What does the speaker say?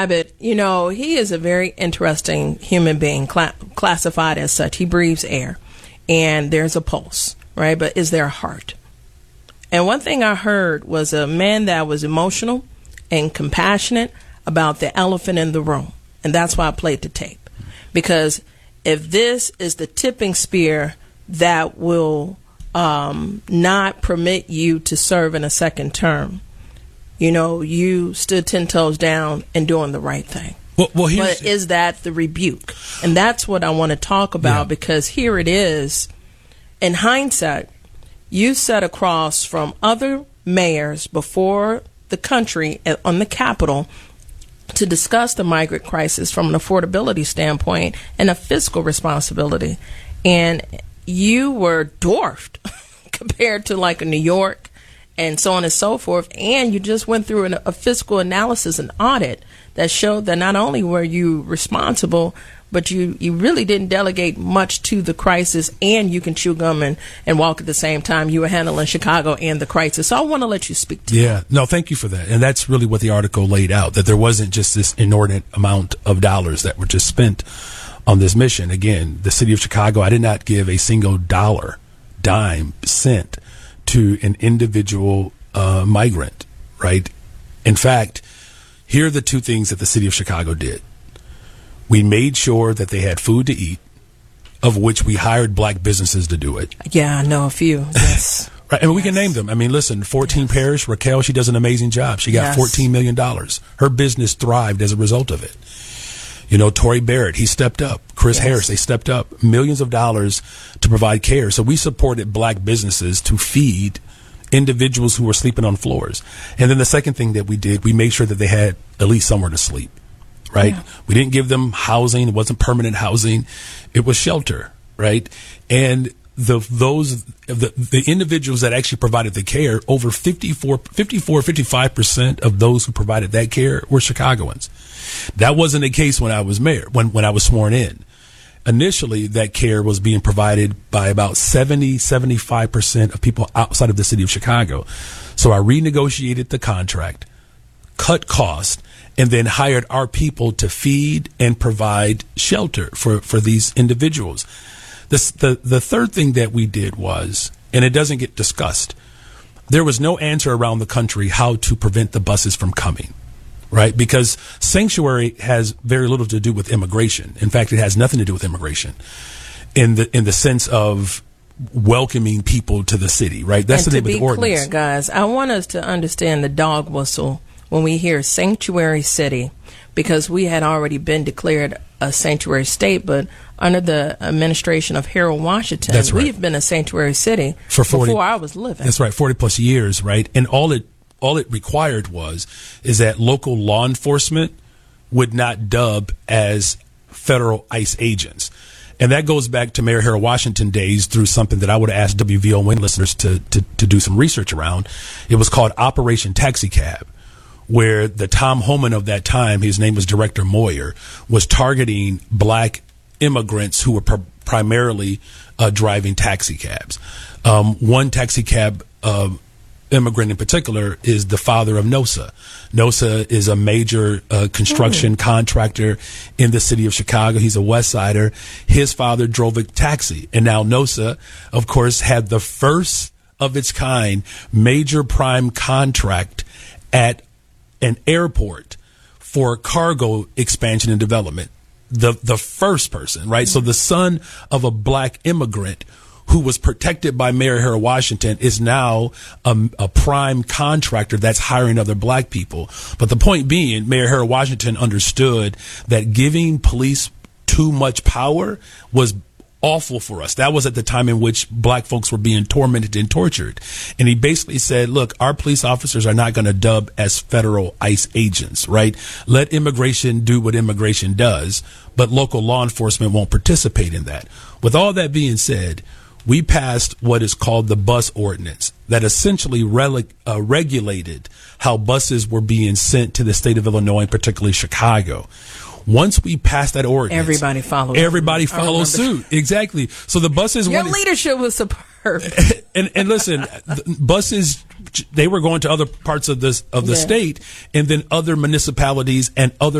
Babbitt, he is a very interesting human being, classified as such. He breathes air, and there's a pulse, right? But is there a heart? And one thing I heard was a man that was emotional and compassionate about the elephant in the room. And that's why I played the tape. Because if this is the tipping spear that will not permit you to serve in a second term, you stood 10 toes down and doing the right thing. Well, but is that the rebuke? And that's what I want to talk about, because here it is. In hindsight, you sat across from other mayors before the country on the Capitol to discuss the migrant crisis from an affordability standpoint and a fiscal responsibility. And you were dwarfed compared to like a New York and so on and so forth. And you just went through a fiscal analysis and audit that showed that not only were you responsible, but you really didn't delegate much to the crisis, and you can chew gum and walk at the same time. You were handling Chicago and the crisis. So I want to let you speak to that. No, thank you for that. And that's really what the article laid out, that there wasn't just this inordinate amount of dollars that were just spent on this mission. Again, the city of Chicago, I did not give a single dollar, dime, cent to an individual migrant, right? In fact, here are the two things that the city of Chicago did. We made sure that they had food to eat, of which we hired black businesses to do it. Yeah, I know a few. Yes. Right, and we can name them. I mean, listen, 14 Parish, Raquel, she does an amazing job. She got $14 million. Her business thrived as a result of it. Tory Barrett, he stepped up. Chris Harris, they stepped up. Millions of dollars to provide care. So we supported black businesses to feed individuals who were sleeping on floors. And then the second thing that we did, we made sure that they had at least somewhere to sleep. Right? Yeah. We didn't give them housing. It wasn't permanent housing. It was shelter. Right? And the individuals that actually provided the care, over 55% of those who provided that care were Chicagoans. That wasn't the case when I was mayor, when I was sworn in. Initially, that care was being provided by about 75% of people outside of the city of Chicago. So I renegotiated the contract, cut costs, and then hired our people to feed and provide shelter for these individuals. The third thing that we did was, and it doesn't get discussed, there was no answer around the country how to prevent the buses from coming, right? Because sanctuary has very little to do with immigration. In fact, it has nothing to do with immigration in the sense of welcoming people to the city, right? That's the name of the ordinance. To be clear, guys, I want us to understand the dog whistle when we hear sanctuary city, because we had already been declared a sanctuary state, but under the administration of Harold Washington, we've been a sanctuary city before I was living. That's right, 40 plus years, right? And all it required is that local law enforcement would not dub as federal ICE agents. And that goes back to Mayor Harold Washington days through something that I would have asked WVON listeners to do some research around. It was called Operation Taxi Cab, where the Tom Homan of that time, his name was Director Moyer, was targeting black immigrants who were primarily driving taxi cabs. One taxi cab immigrant in particular is the father of NOSA. NOSA is a major construction contractor in the city of Chicago. He's a West Sider. His father drove a taxi. And now NOSA, of course, had the first of its kind major prime contract at an airport for cargo expansion and development. The first person, right? So the son of a black immigrant who was protected by Mayor Harold Washington is now a prime contractor that's hiring other black people. But the point being, Mayor Harold Washington understood that giving police too much power was awful for us. That was at the time in which black folks were being tormented and tortured. And he basically said, look, our police officers are not going to dub as federal ICE agents, right? Let immigration do what immigration does, but local law enforcement won't participate in that. With all that being said, we passed what is called the bus ordinance that essentially regulated how buses were being sent to the state of Illinois, and particularly Chicago. Once we passed that ordinance, everybody followed suit. Exactly. So the buses, your leadership was superb. And listen, buses, they were going to other parts of the state, and then other municipalities and other